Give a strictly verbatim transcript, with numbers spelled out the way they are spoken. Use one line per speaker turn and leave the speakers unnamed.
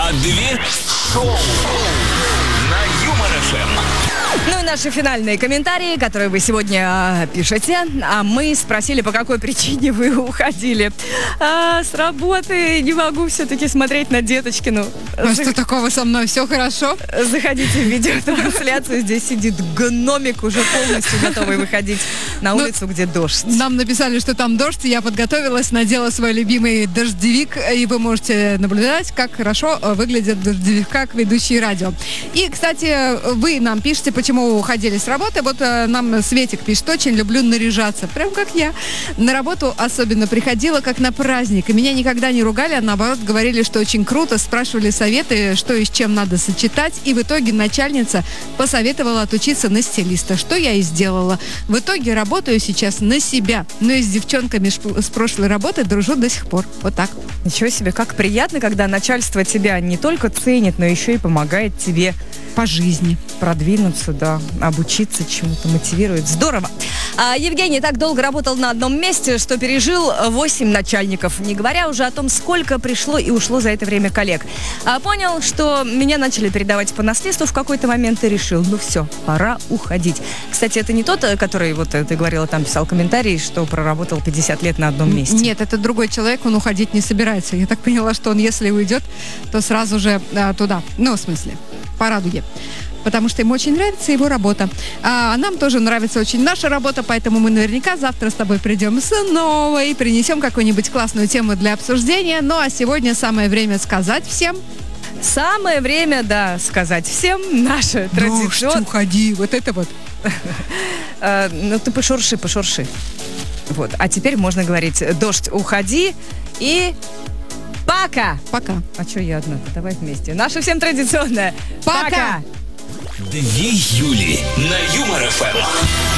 а две шоу на Юмор эф эм.
Ну и наши финальные комментарии, которые вы сегодня пишете. А мы спросили, по какой причине вы уходили. А, с работы не могу все-таки смотреть на Деточкину.
А что такого со мной? Все хорошо?
Заходите в видеотрансляцию. Здесь сидит гномик, уже полностью готовый выходить на улицу, где дождь.
Нам написали, что там дождь, и я подготовилась, надела свой любимый дождевик, и вы можете наблюдать, как хорошо выглядит в дождевиках ведущие радио. И, кстати, вы нам пишете, почему уходили с работы. Вот э, нам Светик пишет: очень люблю наряжаться, прям как я. На работу особенно приходила, как на праздник. И меня никогда не ругали, а наоборот говорили, что очень круто, спрашивали советы, что и с чем надо сочетать. И в итоге начальница посоветовала отучиться на стилиста, что я и сделала. В итоге работаю сейчас на себя. Но и с девчонками с прошлой работы дружу до сих пор. Вот так.
Ничего себе, как приятно, когда начальство тебя не только ценит, но еще и помогает тебе
по жизни
продвинуться, да, обучиться чему-то, мотивирует. Здорово. А, Евгений так долго работал на одном месте, что пережил восемь начальников, не говоря уже о том, сколько пришло и ушло за это время коллег. А, понял, что меня начали передавать по наследству в какой-то момент и решил, ну все, пора уходить. Кстати, это не тот, который, вот ты говорила, там писал комментарий, что проработал пятьдесят лет на одном месте.
Нет, это другой человек, он уходить не собирается. Я так поняла, что он, если уйдет, то сразу же а, туда. Ну, в смысле, по радуге. Потому что ему очень нравится его работа. А нам тоже нравится очень наша работа, поэтому мы наверняка завтра с тобой придем снова и принесем какую-нибудь классную тему для обсуждения. Ну, а сегодня самое время сказать всем...
Самое время, да, сказать всем наше традиционное...
Дождь, уходи, вот это вот.
Ну, ты пошурши, пошурши. Вот, а теперь можно говорить: дождь, уходи и... Пока!
Пока.
А что я одна? Давай вместе. Наше всем традиционное.
Пока!
Пока!
Две Юли на Юмор эф эм.